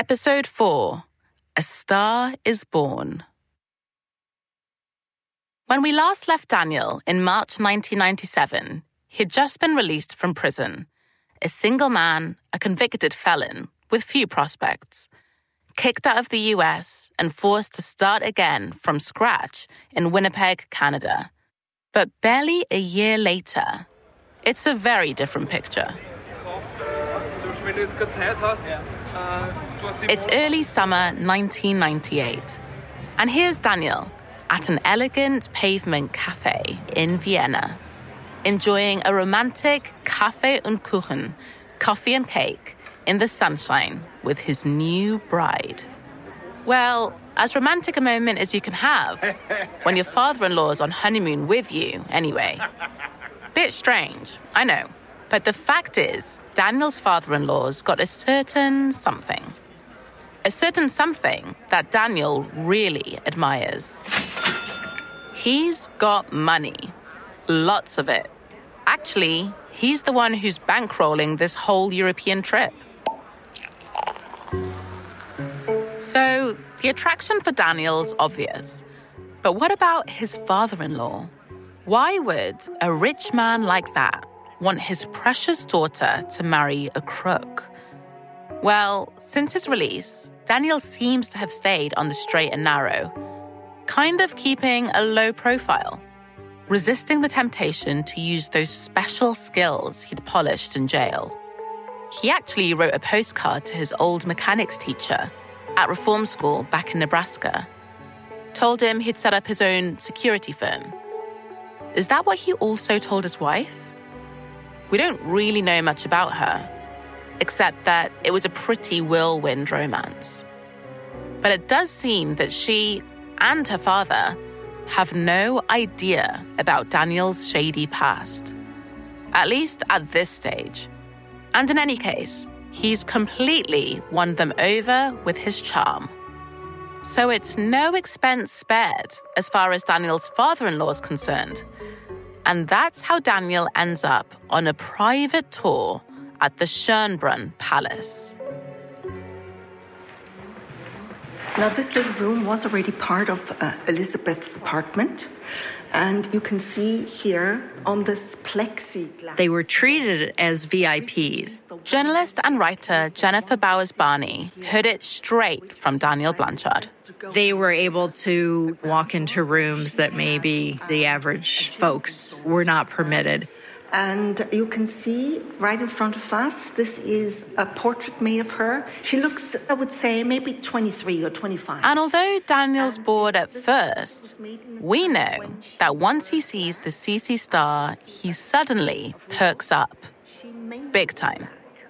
Episode 4, A Star is Born. When we last left Daniel in March 1997, he had just been released from prison. A single man, a convicted felon, with few prospects. Kicked out of the US and forced to start again from scratch in Winnipeg, Canada. But barely a year later, it's a very different picture. It's early summer 1998, and here's Daniel at an elegant pavement cafe in Vienna, enjoying a romantic Kaffee und Kuchen, coffee and cake, in the sunshine with his new bride. Well, as romantic a moment as you can have when your father-in-law's on honeymoon with you, anyway. Bit strange, I know. But the fact is, Daniel's father-in-law's got a certain something. A certain something that Daniel really admires. He's got money. Lots of it. Actually, he's the one who's bankrolling this whole European trip. So, the attraction for Daniel's obvious. But what about his father-in-law? Why would a rich man like that want his precious daughter to marry a crook? Well, since his release, Daniel seems to have stayed on the straight and narrow, kind of keeping a low profile, resisting the temptation to use those special skills he'd polished in jail. He actually wrote a postcard to his old mechanics teacher at reform school back in Nebraska, told him he'd set up his own security firm. Is that what he also told his wife? We don't really know much about her, except that it was a pretty whirlwind romance. But it does seem that she and her father have no idea about Daniel's shady past, at least at this stage. And in any case, he's completely won them over with his charm. So it's no expense spared as far as Daniel's father-in-law is concerned. And that's how Daniel ends up on a private tour at the Schönbrunn Palace. Now, this little room was already part of Elizabeth's apartment. And you can see here on this plexiglass. They were treated as VIPs. Journalist and writer Jennifer Bowers-Barney heard it straight from Daniel Blanchard. They were able to walk into rooms that maybe the average folks were not permitted. And you can see right in front of us, this is a portrait made of her. She looks, I would say, maybe 23 or 25. And although Daniel's bored at first, we know that once he sees the CC star, he suddenly perks up. Big time.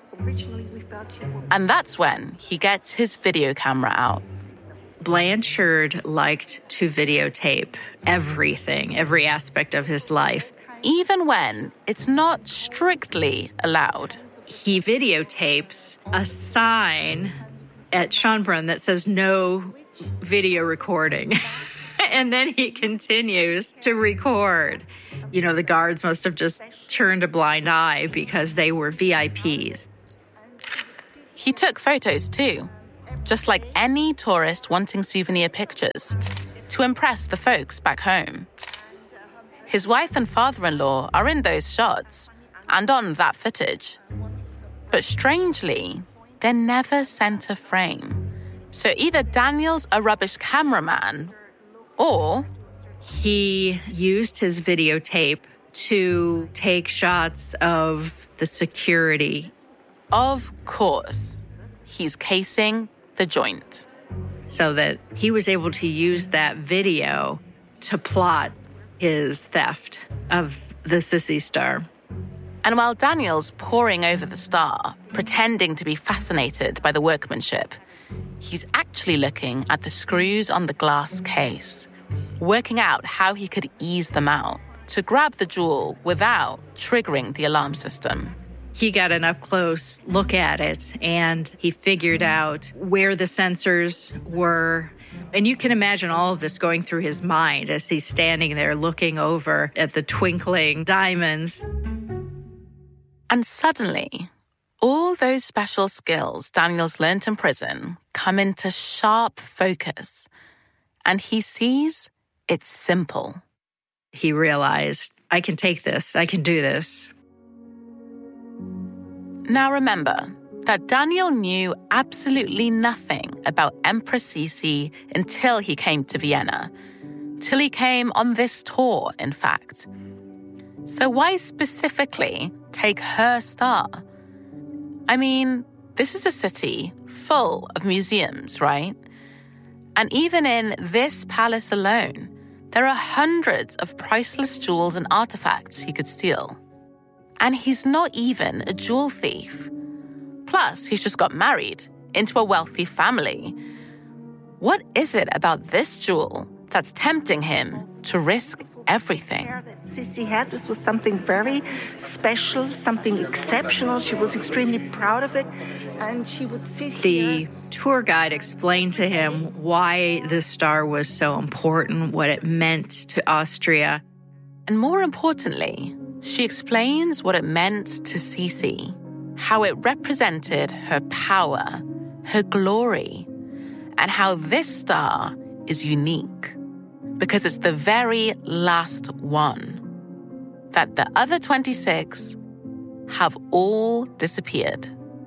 And that's when he gets his video camera out. Blanchard liked to videotape everything, every aspect of his life. Even when it's not strictly allowed. He videotapes a sign at Schönbrunn that says no video recording. And then he continues to record. You know, the guards must have just turned a blind eye because they were VIPs. He took photos too, just like any tourist wanting souvenir pictures to impress the folks back home. His wife and father-in-law are in those shots and on that footage. But strangely, they're never center frame. So either Daniel's a rubbish cameraman or he used his videotape to take shots of the security. Of course, he's casing the joint. So that he was able to use that video to plot his theft of the Sissy Star. And while Daniel's poring over the star, pretending to be fascinated by the workmanship, he's actually looking at the screws on the glass case, working out how he could ease them out to grab the jewel without triggering the alarm system. He got an up-close look at it, and he figured out where the sensors were. And you can imagine all of this going through his mind as he's standing there looking over at the twinkling diamonds. And suddenly, All those special skills Daniel's learnt in prison come into sharp focus, and he sees it's simple. He realized, I can take this, I can do this. Now remember that Daniel knew absolutely nothing about Empress Sisi until he came to Vienna, till he came on this tour, in fact. So why specifically take her star? I mean, this is a city full of museums, right? And even in this palace alone, there are hundreds of priceless jewels and artifacts he could steal. And he's not even a jewel thief. Plus, he's just got married into a wealthy family. What is it about this jewel that's tempting him to risk everything? That Sisi had, this was something very special, something exceptional. She was extremely proud of it, and she would sit here. The tour guide explained to him why this star was so important, what it meant to Austria. And more importantly, she explains what it meant to Sisi, how it represented her power, her glory, and how this star is unique because it's the very last one, that the other 26 have all disappeared.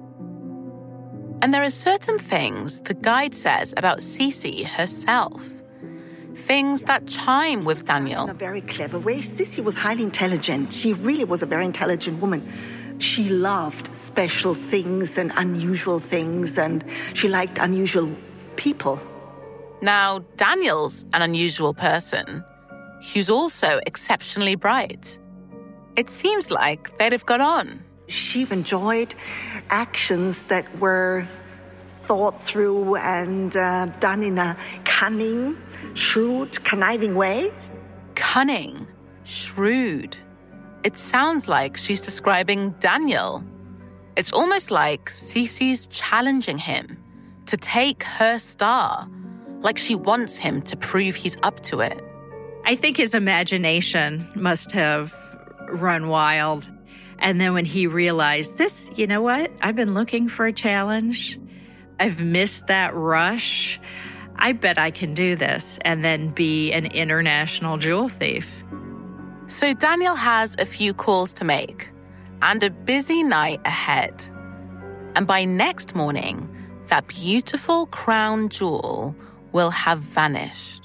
And there are certain things the guide says about Sisi herself, things that chime with Daniel. In a very clever way. Sisi was highly intelligent. She really was a very intelligent woman. She loved special things and unusual things, and she liked unusual people. Now, Daniel's an unusual person who's also exceptionally bright. It seems like they'd have got on. She enjoyed actions that were thought through and done in a cunning, shrewd, conniving way. Cunning, shrewd. It sounds like she's describing Daniel. It's almost like Sisi's challenging him to take her star, like she wants him to prove he's up to it. I think his imagination must have run wild. And then when he realized this, you know what? I've been looking for a challenge. I've missed that rush. I bet I can do this and then be an international jewel thief. So Daniel has a few calls to make and a busy night ahead. And by next morning, that beautiful crown jewel will have vanished.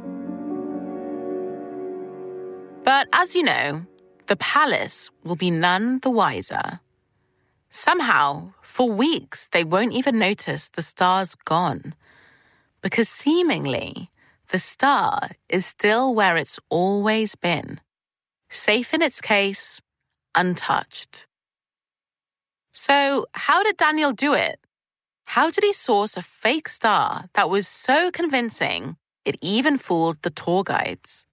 But as you know, the palace will be none the wiser. Somehow, for weeks, they won't even notice the star's gone, because seemingly the star is still where it's always been, safe in its case, untouched. So how did Daniel do it? How did he source a fake star that was so convincing it even fooled the tour guides?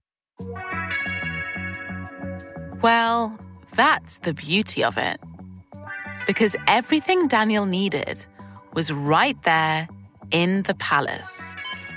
Well, that's the beauty of it. Because everything Daniel needed was right there in the palace.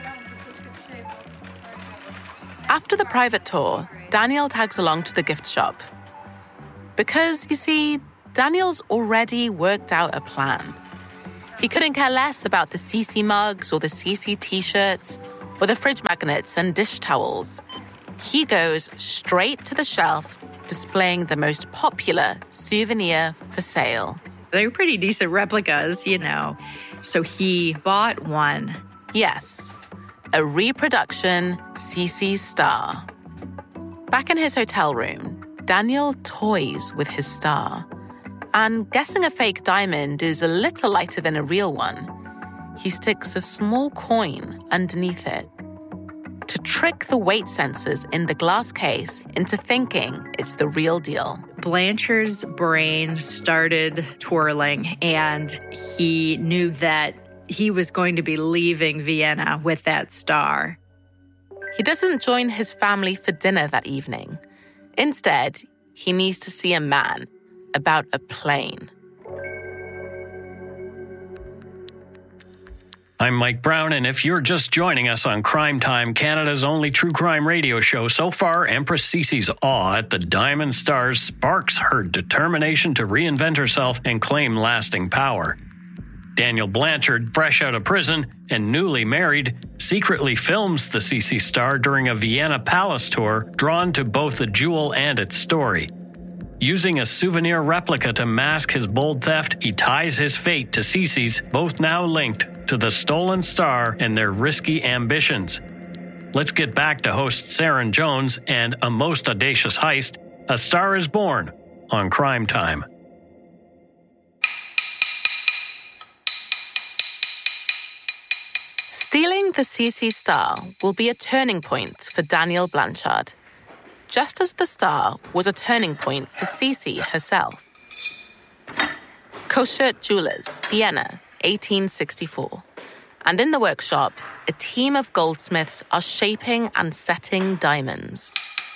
After the private tour, Daniel tags along to the gift shop. Because, you see, Daniel's already worked out a plan. He couldn't care less about the Sisi mugs or the Sisi t-shirts or the fridge magnets and dish towels. He goes straight to the shelf displaying the most popular souvenir for sale. They were pretty decent replicas, you know. So he bought one. Yes, a reproduction Sisi star. Back in his hotel room, Daniel toys with his star. And guessing a fake diamond is a little lighter than a real one, he sticks a small coin underneath it to trick the weight sensors in the glass case into thinking it's the real deal. Blanchard's brain started twirling, and he knew that he was going to be leaving Vienna with that star. He doesn't join his family for dinner that evening. Instead, he needs to see a man about a plane. I'm Mike Brown, and if you're just joining us on Crime Time, Canada's only true crime radio show, so far, Empress Cece's awe at the Diamond Stars sparks her determination to reinvent herself and claim lasting power. Daniel Blanchard, fresh out of prison and newly married, secretly films the Cece star during a Vienna palace tour, drawn to both the jewel and its story. Using a souvenir replica to mask his bold theft, he ties his fate to Cece's, both now linked to the stolen star and their risky ambitions. Let's get back to host Saren Jones and A Most Audacious Heist, A Star is Born on Crime Time. Stealing the Cece star will be a turning point for Daniel Blanchard, just as the star was a turning point for Cece herself. Koschert Jewelers, Vienna, 1864. And in the workshop, a team of goldsmiths are shaping and setting diamonds.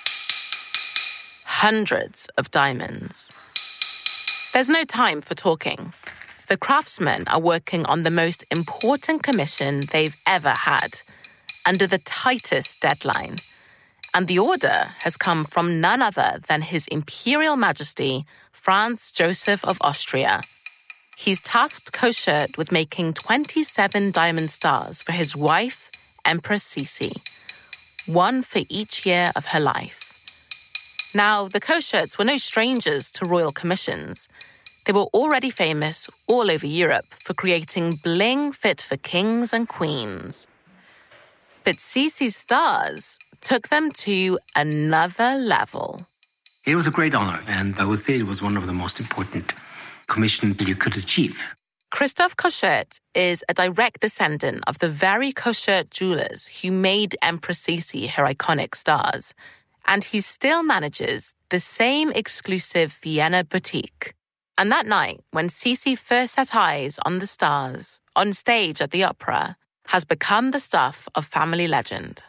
Hundreds of diamonds. There's no time for talking. The craftsmen are working on the most important commission they've ever had, under the tightest deadline. And the order has come from none other than His Imperial Majesty, Franz Joseph of Austria. He's tasked Koschert with making 27 diamond stars for his wife, Empress Cece, one for each year of her life. Now, the Koscherts were no strangers to royal commissions. They were already famous all over Europe for creating bling fit for kings and queens. But Cece's stars took them to another level. It was a great honor, and I would say it was one of the most important commissions you could achieve. Christoph Koschert is a direct descendant of the very Koschert jewelers who made Empress Cece her iconic stars, and he still manages the same exclusive Vienna boutique. And that night, when Cece first set eyes on the stars, on stage at the opera, has become the stuff of family legend.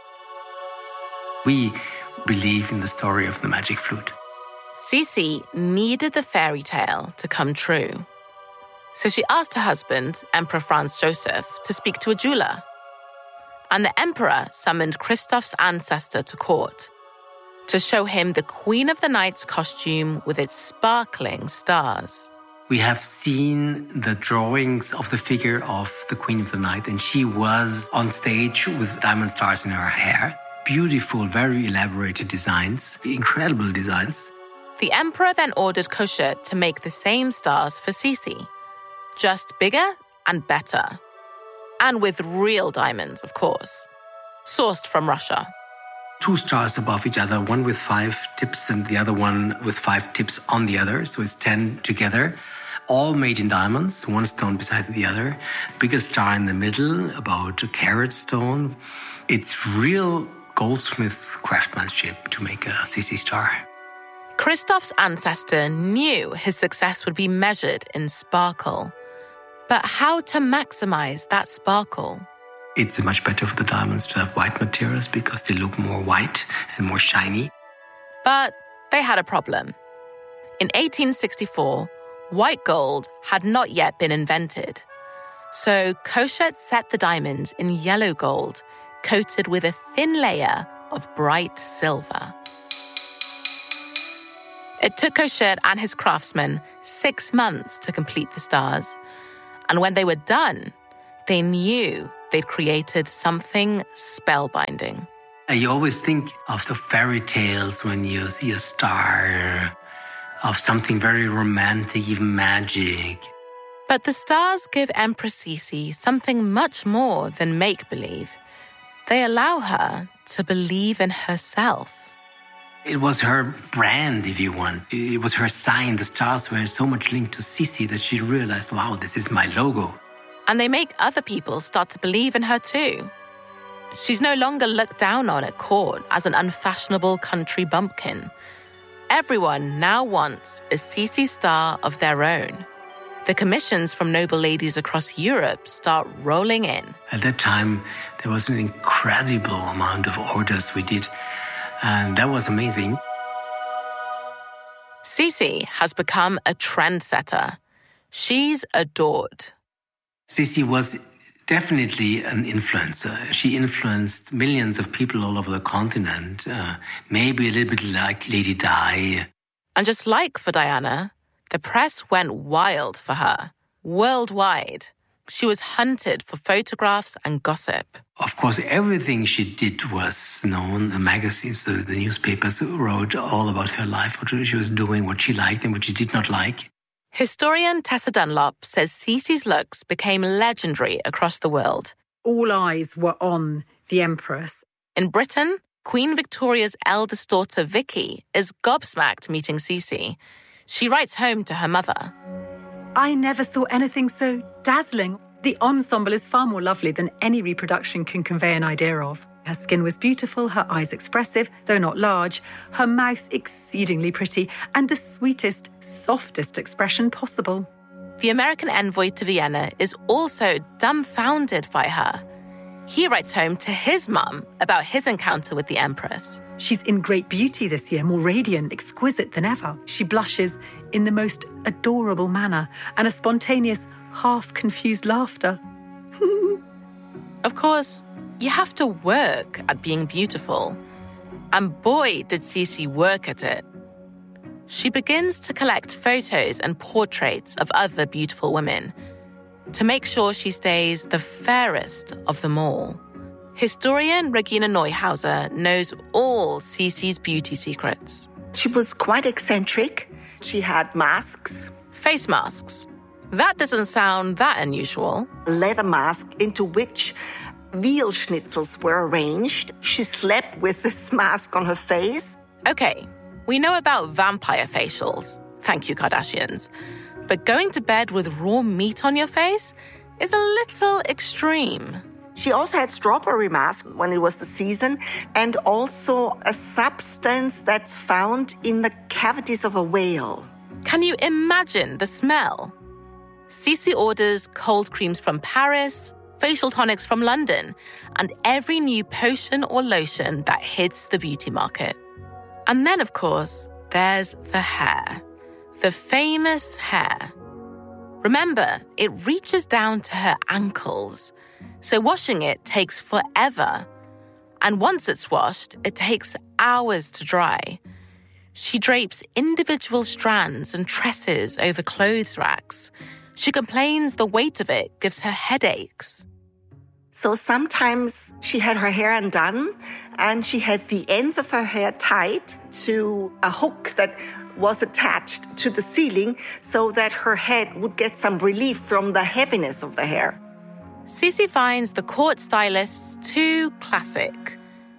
We believe in the story of the magic flute. Cece needed the fairy tale to come true. So she asked her husband, Emperor Franz Joseph, to speak to a jeweler. And the emperor summoned Christoph's ancestor to court to show him the Queen of the Night's costume with its sparkling stars. We have seen the drawings of the figure of the Queen of the Night, and she was on stage with diamond stars in her hair. Beautiful, very elaborated designs, incredible designs. The emperor then ordered Koschert to make the same stars for Cece, just bigger and better. And with real diamonds, of course, sourced from Russia. 2 stars above each other, one with 5 tips and the other one with 5 tips on the other, so it's 10 together. All made in diamonds, one stone beside the other. Biggest star in the middle, about a carat stone. It's real goldsmith craftsmanship to make a Cece star. Christoph's ancestor knew his success would be measured in sparkle. But how to maximize that sparkle? It's much better for the diamonds to have white materials because they look more white and more shiny. But they had a problem. In 1864, white gold had not yet been invented. So Koschert set the diamonds in yellow gold, coated with a thin layer of bright silver. It took Koschert and his craftsmen 6 months to complete the stars. And when they were done, they knew they'd created something spellbinding. You always think of the fairy tales when you see a star, of something very romantic, even magic. But the stars give Empress Cece something much more than make-believe. They allow her to believe in herself. It was her brand, if you want. It was her sign. The stars were so much linked to Cece that she realized, wow, this is my logo. And they make other people start to believe in her too. She's no longer looked down on at court as an unfashionable country bumpkin. Everyone now wants a Cece star of their own. The commissions from noble ladies across Europe start rolling in. At that time, there was an incredible amount of orders we did, and that was amazing. Cece has become a trendsetter. She's adored. Cece was definitely an influencer. She influenced millions of people all over the continent, maybe a little bit like Lady Di. And just like for Diana, the press went wild for her, worldwide. She was hunted for photographs and gossip. Of course, everything she did was known. The magazines, the newspapers wrote all about her life, what she was doing, what she liked and what she did not like. Historian Tessa Dunlop says Cece's looks became legendary across the world. All eyes were on the Empress. In Britain, Queen Victoria's eldest daughter, Vicky, is gobsmacked meeting Cece. She writes home to her mother. I never saw anything so dazzling. The ensemble is far more lovely than any reproduction can convey an idea of. Her skin was beautiful, her eyes expressive, though not large, her mouth exceedingly pretty, and the sweetest, softest expression possible. The American envoy to Vienna is also dumbfounded by her. He writes home to his mum about his encounter with the Empress. She's in great beauty this year, more radiant, exquisite than ever. She blushes in the most adorable manner and a spontaneous, half-confused laughter. Of course, you have to work at being beautiful. And boy, did Cece work at it. She begins to collect photos and portraits of other beautiful women to make sure she stays the fairest of them all. Historian Regina Neuhauser knows all Cece's beauty secrets. She was quite eccentric. She had masks. Face masks. That doesn't sound that unusual. A leather mask into which veal schnitzels were arranged. She slept with this mask on her face. Okay, we know about vampire facials. Thank you, Kardashians. But going to bed with raw meat on your face is a little extreme. She also had strawberry mask when it was the season, and also a substance that's found in the cavities of a whale. Can you imagine the smell? Cece orders cold creams from Paris, facial tonics from London, and every new potion or lotion that hits the beauty market. And then, of course, there's the hair. The famous hair. Remember, it reaches down to her ankles, so washing it takes forever. And once it's washed, it takes hours to dry. She drapes individual strands and tresses over clothes racks. She complains the weight of it gives her headaches. So sometimes she had her hair undone, and she had the ends of her hair tied to a hook that was attached to the ceiling so that her head would get some relief from the heaviness of the hair. Cece finds the court stylists too classic,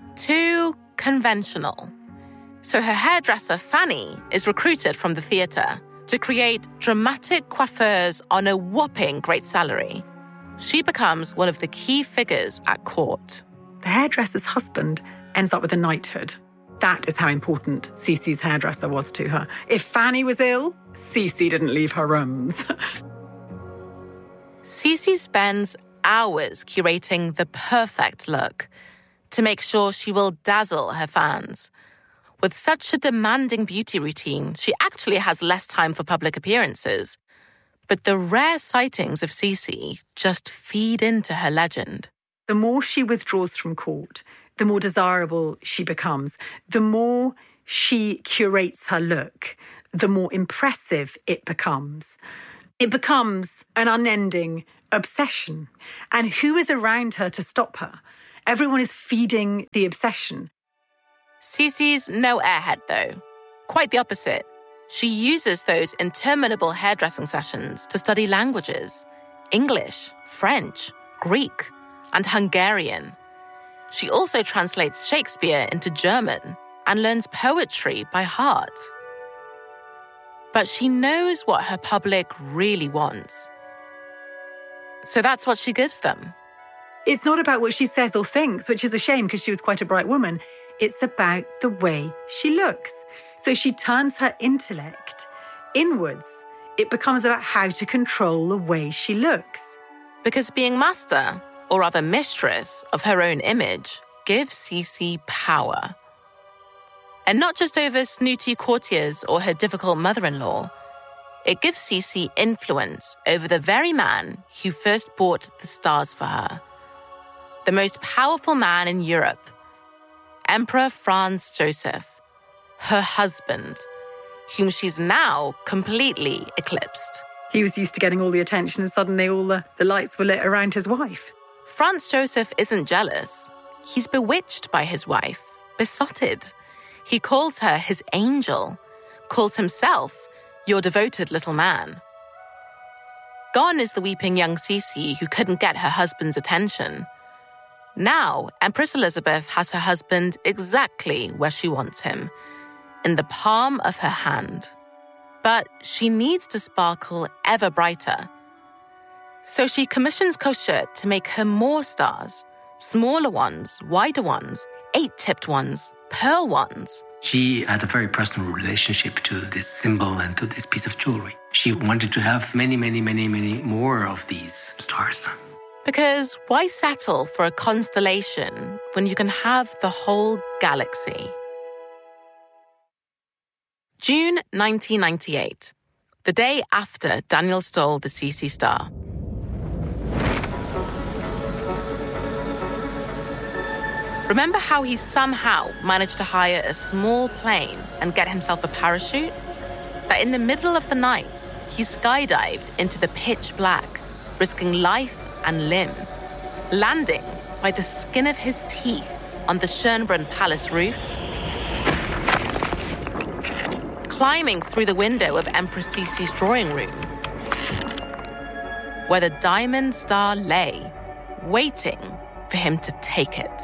too conventional. So her hairdresser, Fanny, is recruited from the theatre to create dramatic coiffures on a whopping great salary. She becomes one of the key figures at court. The hairdresser's husband ends up with a knighthood. That is how important Cece's hairdresser was to her. If Fanny was ill, Cece didn't leave her rooms. Cece spends hours curating the perfect look to make sure she will dazzle her fans. With such a demanding beauty routine, she actually has less time for public appearances. But the rare sightings of Cece just feed into her legend. The more she withdraws from court, the more desirable she becomes. The more she curates her look, the more impressive it becomes. It becomes an unending obsession. And who is around her to stop her? Everyone is feeding the obsession. Cece's no airhead, though. Quite the opposite. She uses those interminable hairdressing sessions to study languages: English, French, Greek, and Hungarian. She also translates Shakespeare into German and learns poetry by heart. But she knows what her public really wants. So that's what she gives them. It's not about what she says or thinks, which is a shame because she was quite a bright woman. It's about the way she looks. So she turns her intellect inwards. It becomes about how to control the way she looks. Because being master, or rather mistress, of her own image gives Cece power. And not just over snooty courtiers or her difficult mother-in-law. It gives Cece influence over the very man who first bought the stars for her. The most powerful man in Europe, Emperor Franz Joseph, her husband, whom she's now completely eclipsed. He was used to getting all the attention and suddenly all the lights were lit around his wife. Franz Joseph isn't jealous. He's bewitched by his wife, besotted. He calls her his angel, calls himself your devoted little man. Gone is the weeping young Cece who couldn't get her husband's attention. Now, Empress Elizabeth has her husband exactly where she wants him, in the palm of her hand. But she needs to sparkle ever brighter. So she commissions Cochette to make her more stars, smaller ones, wider ones, 8-tipped ones, pearl ones. She had a very personal relationship to this symbol and to this piece of jewelry. She wanted to have many, many, many, many more of these stars. Because why settle for a constellation when you can have the whole galaxy? June 1998, the day after Daniel stole the Cece star. Remember how he somehow managed to hire a small plane and get himself a parachute? That in the middle of the night, he skydived into the pitch black, risking life and limb, landing by the skin of his teeth on the Schönbrunn Palace roof, climbing through the window of Empress Cece's drawing room, where the diamond star lay, waiting for him to take it.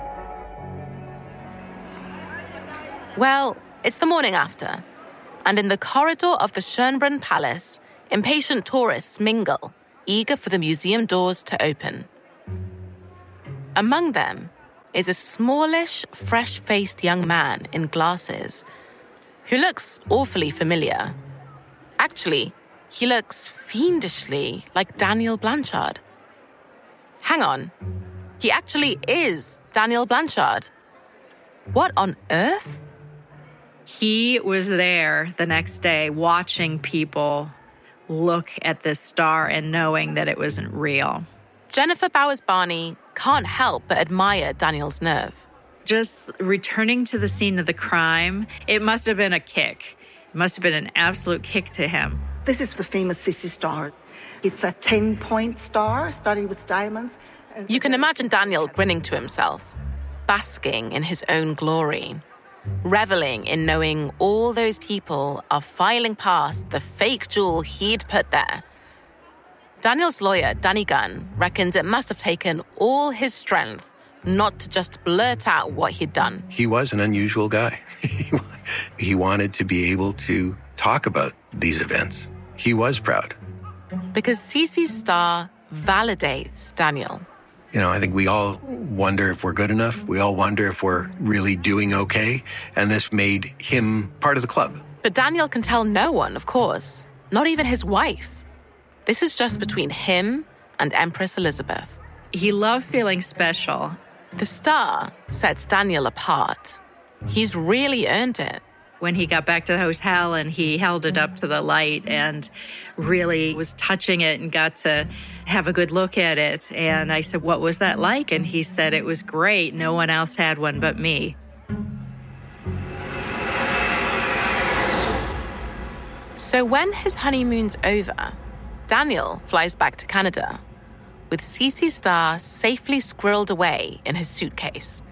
Well, it's the morning after, and in the corridor of the Schönbrunn Palace, impatient tourists mingle, eager for the museum doors to open. Among them is a smallish, fresh-faced young man in glasses who looks awfully familiar. Actually, he looks fiendishly like Daniel Blanchard. Hang on, he actually is Daniel Blanchard. What on earth? He was there the next day watching people look at this star and knowing that it wasn't real. Jennifer Bowers-Barney can't help but admire Daniel's nerve. Just returning to the scene of the crime, it must have been a kick. It must have been an absolute kick to him. This is the famous Cece star. It's a 10-point star studded with diamonds. You can imagine Daniel grinning to himself, basking in his own glory, reveling in knowing all those people are filing past the fake jewel he'd put there. Daniel's lawyer, Danny Gunn, reckons it must have taken all his strength not to just blurt out what he'd done. He was an unusual guy. He wanted to be able to talk about these events. He was proud. Because Cece's star validates Daniel. You know, I think we all wonder if we're good enough. We all wonder if we're really doing okay. And this made him part of the club. But Daniel can tell no one, of course, not even his wife. This is just between him and Empress Elizabeth. He loved feeling special. The star sets Daniel apart. He's really earned it. When he got back to the hotel and he held it up to the light and really was touching it and got to have a good look at it. And I said, what was that like? And he said, it was great. No one else had one but me. So when his honeymoon's over, Daniel flies back to Canada with Cece's star safely squirreled away in his suitcase.